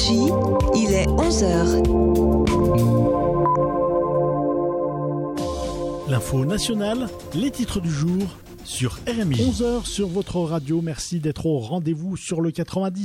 RMJ, il est 11h. L'info nationale, les titres du jour sur RMJ. 11h sur votre radio, merci d'être au rendez-vous sur le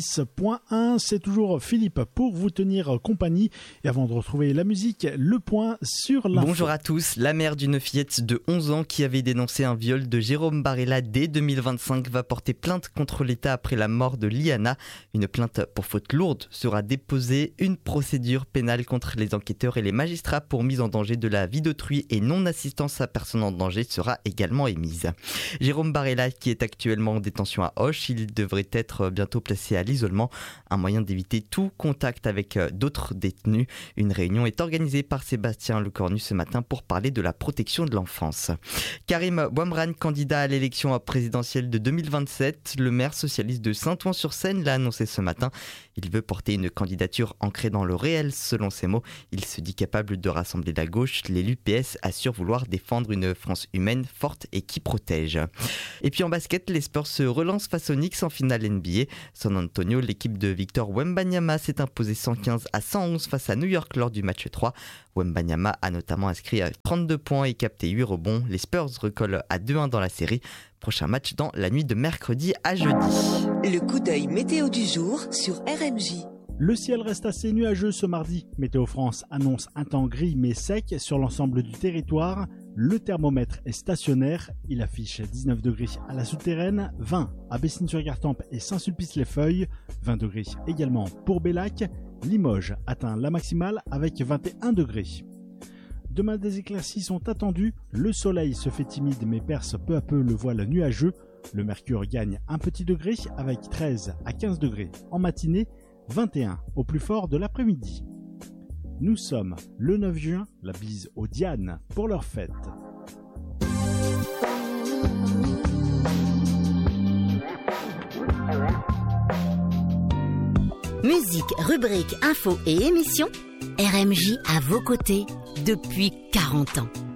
90.1. C'est toujours Philippe pour vous tenir compagnie. Et avant de retrouver la musique, le point sur l'info. Bonjour à tous. La mère d'une fillette de 11 ans qui avait dénoncé un viol de Jérôme Barella dès 2025 va porter plainte contre l'État après la mort de Liana. Une plainte pour faute lourde sera déposée. Une procédure pénale contre les enquêteurs et les magistrats pour mise en danger de la vie d'autrui et non-assistance à personne en danger sera également émise. Jérôme Barella, qui est actuellement en détention à Auch, il devrait être bientôt placé à l'isolement, un moyen d'éviter tout contact avec d'autres détenus. Une réunion est organisée par Sébastien Lecornu ce matin pour parler de la protection de l'enfance. Karim Bouamrane, candidat à l'élection présidentielle de 2027, le maire socialiste de Saint-Ouen-sur-Seine l'a annoncé ce matin. Il veut porter une candidature ancrée dans le réel, selon ses mots. Il se dit capable de rassembler la gauche. L'élu PS assure vouloir défendre une France humaine, forte et qui protège. Et puis en basket, les Spurs se relancent face aux Knicks en finale NBA. San Antonio, l'équipe de Victor Wembanyama s'est imposée 115-111 face à New York lors du match 3. Wembanyama a notamment inscrit 32 points et capté 8 rebonds. Les Spurs recollent à 2-1 dans la série. Prochain match dans la nuit de mercredi à jeudi. Le coup d'œil météo du jour sur RMJ. Le ciel reste assez nuageux ce mardi. Météo France annonce un temps gris mais sec sur l'ensemble du territoire. Le thermomètre est stationnaire. Il affiche 19 degrés à la souterraine, 20 à Bessines-sur-Gartempe et Saint-Sulpice-les-Feuilles, 20 degrés également pour Bellac. Limoges atteint la maximale avec 21 degrés. Demain, des éclaircies sont attendues. Le soleil se fait timide mais perce peu à peu le voile nuageux. Le mercure gagne un petit degré avec 13 à 15 degrés en matinée, 21 au plus fort de l'après-midi. Nous sommes le 9 juin, la bise aux Dianes pour leur fête. Musique, rubrique, info et émission, RMJ à vos côtés depuis 40 ans.